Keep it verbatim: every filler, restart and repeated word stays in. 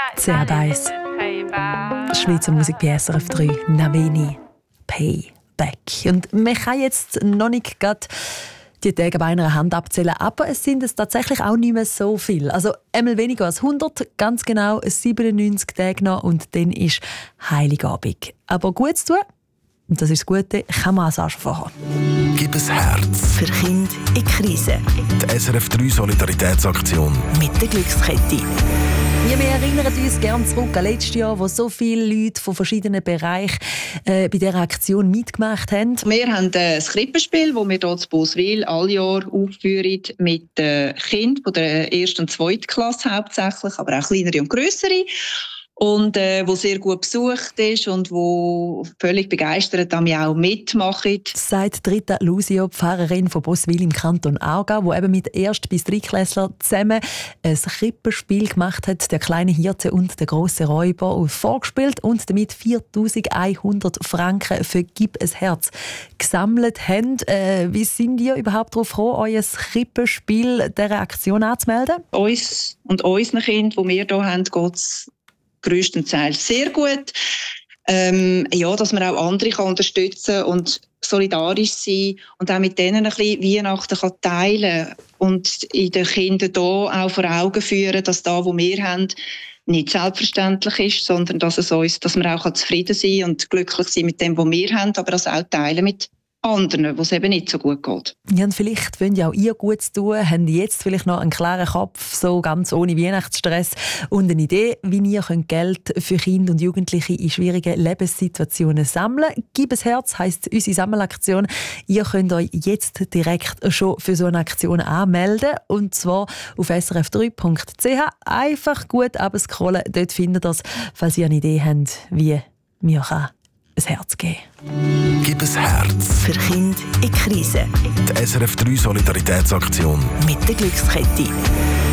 Sehr nice. Schweizer Musik bei S R F drei. Naveni. Payback. Und man kann jetzt noch nicht gerade die Tage bei einer Hand abzählen, aber es sind es tatsächlich auch nicht mehr so viel. Also einmal weniger als hundert, ganz genau siebenundneunzig Tage noch und dann ist Heiligabend. Aber gut zu tun, und das ist das Gute, kann man auch schon vorher. Gib ein Herz. Für Kinder in Krise. Die S R F drei Solidaritätsaktion. Mit der Glückskette. Ja, wir erinnern uns gerne zurück an letztes Jahr, wo so viele Leute von verschiedenen Bereichen äh, bei dieser Aktion mitgemacht haben. Wir haben ein Krippenspiel, das wir hier in Boswil alle Jahr aufführen mit äh, Kindern der ersten und zweiten Klasse hauptsächlich, aber auch kleinere und grössere. Und äh, wo sehr gut besucht ist und wo völlig begeistert damit auch mitmachen. Sagt Rita Lusio, Pfarrerin von Boswil im Kanton Aargau, die eben mit Erst- bis Drittklässlern zusammen ein Krippenspiel gemacht hat, der kleine Hirte und der große Räuber, vorgespielt und damit viertausendeinhundert Franken für «Gib ein Herz» gesammelt haben. Äh, wie sind ihr überhaupt darauf gekommen, euer Krippenspiel dieser Aktion anzumelden? Uns und unseren Kindern, die wir hier haben, geht es grösstenteils sehr gut. Ähm, ja, dass man auch andere kann unterstützen und solidarisch sein und auch mit denen ein bisschen Weihnachten kann teilen und in den Kindern hier auch vor Augen führen, dass das, was wir haben, nicht selbstverständlich ist, sondern dass, es uns, dass wir auch zufrieden sein und glücklich sein mit dem, was wir haben, aber das auch teilen mit anderen, wo es eben nicht so gut geht. Ja, und vielleicht wollt ja auch ihr Gutes tun, haben jetzt vielleicht noch einen klaren Kopf, so ganz ohne Weihnachtsstress und eine Idee, wie ihr könnt Geld für Kinder und Jugendliche in schwierigen Lebenssituationen sammeln. «Gib ein Herz» heisst unsere Sammelaktion. Ihr könnt euch jetzt direkt schon für so eine Aktion anmelden, und zwar auf s r f drei punkt c h. Einfach gut abscrollen, dort findet ihr es, falls ihr eine Idee habt, wie mir kann ein Herz geben. Gib ein Herz. Für Kinder in Krise. Die S R F drei Solidaritätsaktion. Mit der Glückskette.